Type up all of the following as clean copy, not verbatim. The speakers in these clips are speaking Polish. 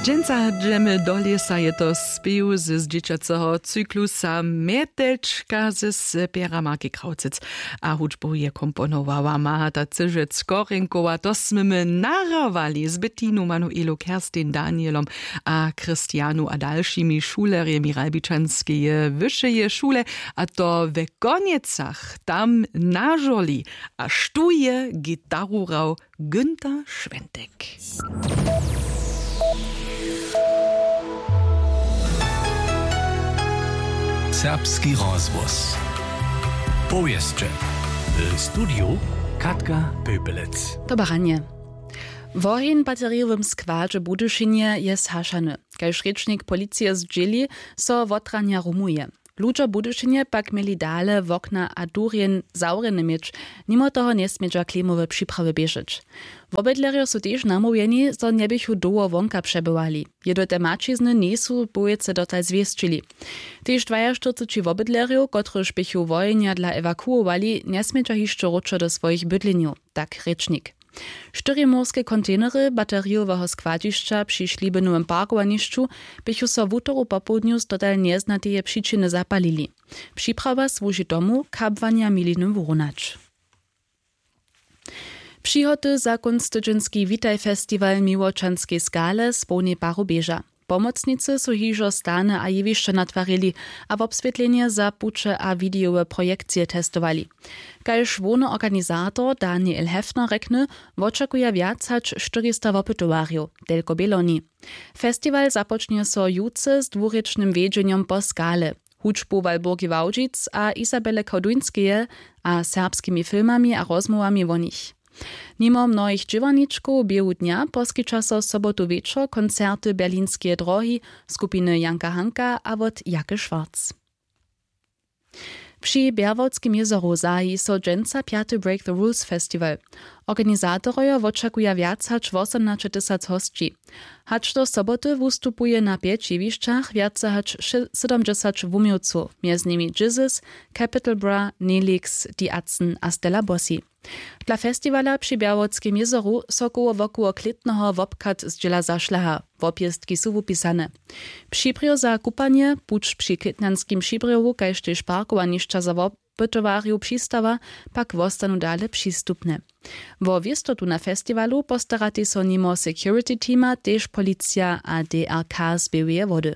Dżęca dżemy dolisa je to spiew z dzieciaceho cyklusa Metelczka z Piera Marki Kraucic. A hudźbu je komponowała Mahata Cyżec-Korenkowa. To smymy narawali z Bettinu Manuelu Kerstin Danielom a Krystianu a dalszymi szulerjemi Ralbičanskej wyższej szule. A to w Koniecach tam na żoli a sztuje gitarurał Günther Schwentek. Serbski rozwoz. Powieszcze. W studiu Katka Pöpelec. To baranie. Wohin bateriowym składze Budyšinie jest haszany. Kaž rečnik policije zdźeli, so wotrania rumuje. Ludzie Budyšinie pak mieli dale w okna a durjen zaurene mieć, mimo toho nesmiedža klemowe przyprawy bieżeć. Wobydlerio są też namówieni, so nie bychu doło wonka przebywali. Jedo te mačizny niesu bojece dotal zwieszczyli. Też 42 wobydlerio, kotryż bychu wojenia dla ewakuowali, nesmiedža jeszcze ruczo do swoich bydleniów, tak rečnik. 4 morskie kontenery bateriowego składziszcza przy Ślibynowym parkowaniszczu bychu so w utoru popołudniu z total nieznateje przyczyny zapalili. Przyprawa służy domu kabwania miliny wyrunać. Przychoty za kunstydźenski Witaj Festiwal Miłoczanskiej Skale spełni paru bieża. Pomocnicy są hižo stane a jewiszcze natwarili, a w obswietlenie za pucze a wideowe projekcje testowali. Kaž wony organizator Daniel Hefner rekne, oczekuje wiac hač 400 wopytowarjów, tylko Bieloni. Festiwal zapocznie so juce z dwurycznym wiedzeniem po skale. Hudźbu Walburgi Wałdzic a Izabele Koduńskie a serbskimi filmami a rozmowami o nich. Mimo mnohich dźěłaničków biehu dnia poskyča so sobotu wieczor koncerty Berlinskie drohi skupiny Janka Hanka a wot Jake Schwarz. Przy Bjerwodskim jezoru zahi so dżęca 5. Break the Rules Festival. Organizatorojo oczekuje wiac hač 18 hostci. Hač do soboty wystupuje na 5 jewiszczach wiace hač 70 wumiłców, między nimi Jesus, Capital Bra, Nelix, Die Atzen a Stella Bossi. Dla festiwala przy Bjerwodskim jezoru so koło wokół klitnego wopkat zdziela zaszlaha, wopjestki są wypisane. Przybrio za kupanie, pucz przy klitnanskim przybriowu, kaž też parkowaniszcza za wopytowarju przystawa, pak wostanu dale przystupne. Wo wiestotu na festiwalu postarati so nimo security teama, też policja a DRK zbiewuje wody.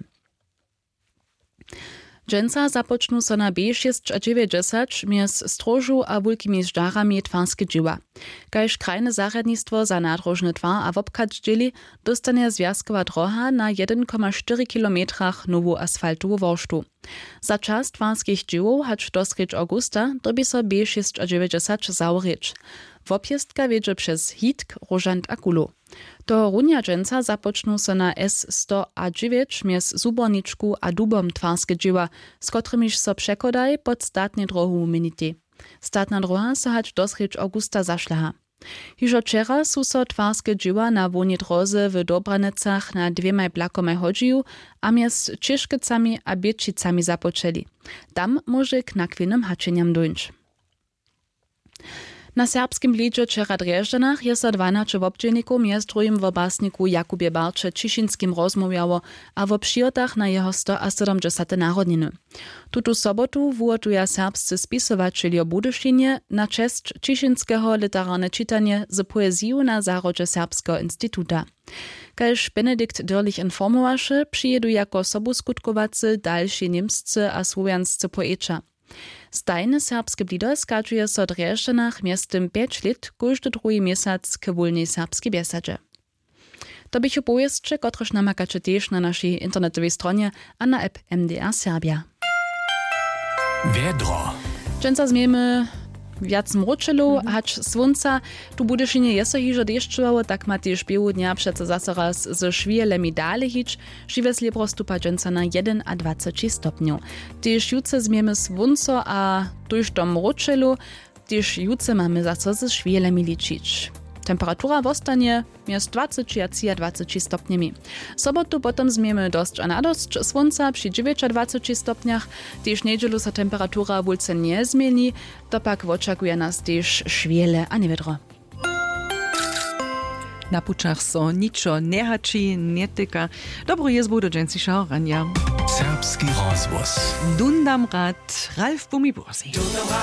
Dżęca zapocznu so na B690 międz Strożu a Wulkimi Żdarami twarskie dzieła. Kaž krajne zaradnictwo za nadrożny twar a wopkat dzieli, dostanie związkowa droga na 1,4 km nową asfaltową worsztu. Za czas twarskich dziełów, hacz doskryć Augusta, dobi so B690 zaurycz. Wopjestka wiedzie przez Hitk, Rożant a Kulu. Do runia dżęca zapocznu so na S100A9 międz Zuborniczku a Dubom twarskie dzieła, z którymiż so przekodaj pod statnie drohu minity. Statna droha so hacz doskryć Augusta zaszlaha. Hižo wczera su so twarskie dzieła na woni drodze w Dobranecach na 2 blakomaj hodžiju, a międz Čiškicami a Biečicami započeli. Tam może k nakwinym hačenjam dojść. Na serbskim lidzie wczera Drježďanach je so 12 wobdźelników między drugim w obasniku Jakubie Barcze Čišinskim rozmawiało, a w przyjotach na jeho 170 narodniny. Tutu sobotu wuotuje serbscy spisowaczeli o Budyšinie na czest Čišinskiego literarne czytanie z poezją na zarodzie Serbskiego Instytuta. Kaž Benedikt Dörlich informowaše, przyjedu jako sobuskutkowacy dalsi niemscy a słowianscy poeća. Stajne serbske blido skačuje so Drježďanach miestem 5 lat, każdy drugi miesiąc k wolnej serbskiej biesadzie. To bychu powieszcze, kotreż namakacie też na naszej internetowej stronie a na app MDR Serbia. Wiedro. Dżęca zmiemy wiac mročelo, hač słonca. Tu Budyšinie je so hižo deščowało, tak ma też biehu dnia přece zase raz ze švijelemi dale hič. Žives libro stupa dżęca na 1 a 20 stopniów. Też juce zmiemy słonco a tuż do mročelo, też juce mamy zase ze švijelemi ličić. Temperatura wostanie między 20 a 20 stopniami. Sobotu potom zmiemy dość a nadość słońca przy 29 stopniach. Też niedzielu sa temperatura wulce nie zmieni, to pak oczekuje nas też szwiele a niewiadro. Na pučach so ničo nehači, netyka. Dobro jezbu do dženciša ranja. Serbski rozvoz. Dundam rad Ralf Bumibursi.